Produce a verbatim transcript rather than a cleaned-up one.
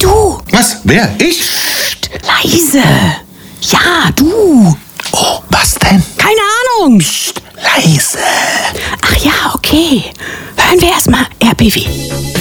du. Was? Wer? Ich? Psst, leise. Ja, du. Oh, was denn? Keine Ahnung. Psst, leise. Ach ja, okay. Hören wir erstmal R B W.